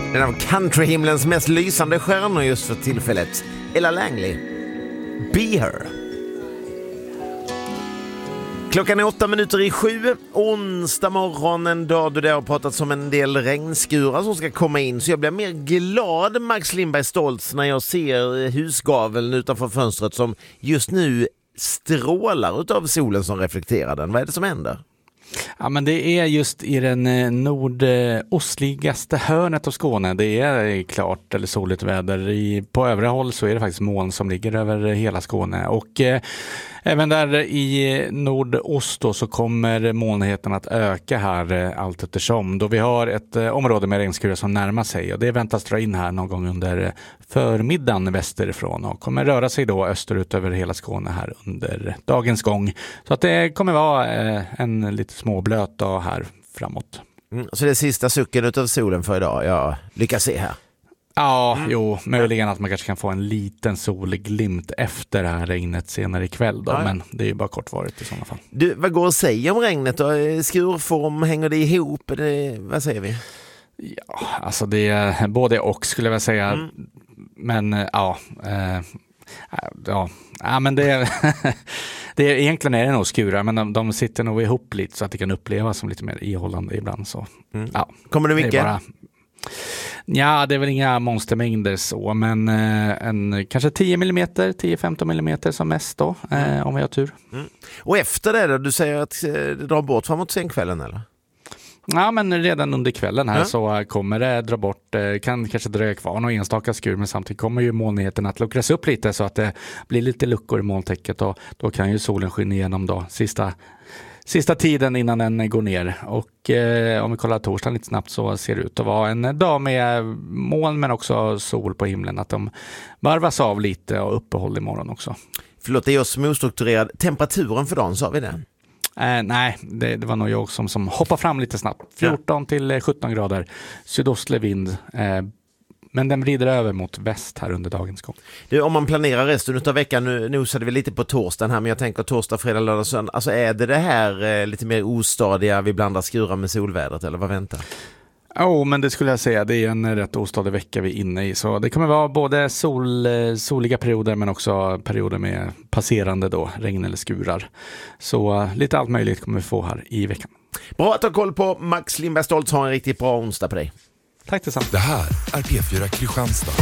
En av countryhimlens mest lysande stjärnor just för tillfället, Ella Langley. Be Her. Klockan är 8:07, onsdag morgon, en dag då det har pratats om en del regnskurar som ska komma in. Så jag blir mer glad, Max Lindberg Stoltz, när jag ser husgaveln utanför fönstret som just nu strålar utav solen som reflekterar den. Vad är det som händer? Ja, men det är just i den nordostligaste hörnet av Skåne. Det är klart eller soligt väder. På övriga håll så är det faktiskt moln som ligger över hela Skåne. Och även där i nordost då, så kommer molnigheten att öka här allt eftersom. Då vi har ett område med regnskurar som närmar sig. Och det väntas dra in här någon gång under förmiddagen västerifrån. Och kommer röra sig då österut över hela Skåne här under dagens gång. Så att det kommer vara en lite småblöt dag här framåt. Så det är sista sucken utav solen för idag. Jag lyckas se här. Ja, möjligen att man kanske kan få en liten solglimt efter det här regnet senare ikväll då, men det är ju bara kortvarigt i sådana fall. Du, vad går att säga om regnet då? Skurform, hänger det ihop? Vad säger vi? Ja, alltså det är både och skulle jag säga, men men det är, egentligen är det nog skurar, men de sitter nog ihop lite så att det kan upplevas som lite mer ihållande ibland. Så. Ja, kommer det mycket? Ja, det är väl inga monstermängder så, men kanske 10-15 mm som mest då, om vi har tur. Och efter det då, du säger att det drar bort framåt senkvällen eller? Ja, men redan under kvällen här så kommer det dra bort, kan kanske dröja kvar någon enstaka skur, men samtidigt kommer ju molnigheten att luckras upp lite så att det blir lite luckor i molntäcket, och då kan ju solen skina igenom då sista tiden innan den går ner. Och om vi kollar torsdagen lite snabbt så ser det ut att vara en dag med moln men också sol på himlen, att de varvas av lite och uppehåll imorgon också. Förlåt, det är jag som är ostrukturerad. Temperaturen för dagen, sa vi det? Nej, det var nog jag som hoppar fram lite snabbt. 14 till 17 grader, sydostlig vind, men den vrider över mot väst här under dagens gång. Du, om man planerar resten av veckan, nu nosade vi lite på torsdagen här, men jag tänker torsdag, fredag, lördag, söndag. Alltså är det här lite mer ostadiga, vi blandar skurar med solvädret, eller vad väntar? Men det skulle jag säga, det är en rätt ostadig vecka vi är inne i. Så det kommer vara både soliga perioder men också perioder med passerande då, regn eller skurar. Så lite allt möjligt kommer vi få här i veckan. Bra att ha koll på. Max Lindberg Stoltz, har en riktigt bra onsdag på dig. Tack detsamma. Det här är P4 Kristianstad.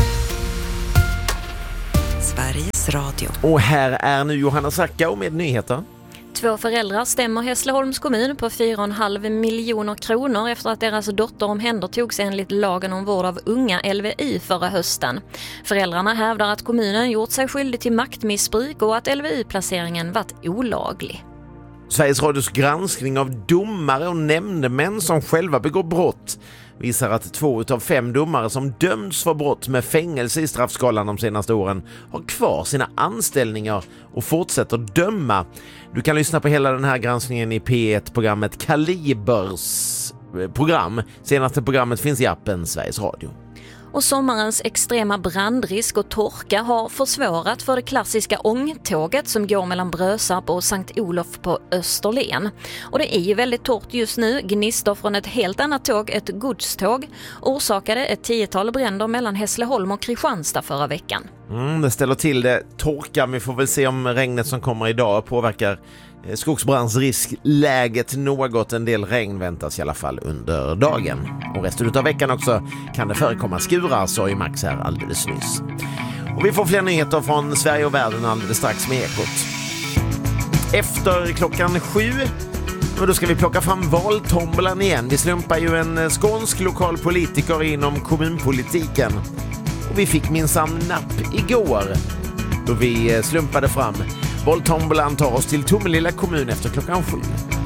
Sveriges Radio. Och här är nu Johanna Sacka med nyheter. 2 föräldrar stämmer Hässleholms kommun på 4,5 miljoner kronor efter att deras dotter omhändertogs enligt lagen om vård av unga LVU förra hösten. Föräldrarna hävdar att kommunen gjort sig skyldig till maktmissbruk och att LVU-placeringen varit olaglig. Sveriges Radios granskning av domare och nämndemän som själva begår brott visar att 2 av 5 domare som dömts för brott med fängelse i straffskalan de senaste åren har kvar sina anställningar och fortsätter döma. Du kan lyssna på hela den här granskningen i P1-programmet Kalibers program. Senaste programmet finns i appen Sveriges Radio. Och sommarens extrema brandrisk och torka har försvårat för det klassiska ångtåget som går mellan Brösarp och Sankt Olof på Österlen. Och det är ju väldigt torrt just nu. Gnistor från ett helt annat tåg, ett godståg, orsakade ett 10-tal bränder mellan Hässleholm och Kristianstad förra veckan. Det ställer till det. Torka, vi får väl se om regnet som kommer idag påverkar skogsbrandsriskläget något. En del regn väntas i alla fall under dagen. Och resten av veckan också kan det förekomma skurar, sa ju Max här alldeles nyss. Och vi får fler nyheter från Sverige och världen alldeles strax med Ekot. Efter klockan 7, och då ska vi plocka fram valtombolan igen. Vi slumpar ju en skånsk lokal politiker inom kommunpolitiken. Och vi fick minsann napp igår då vi slumpade fram. Valtombolan tar oss till Tomelilla kommun efter klockan 7.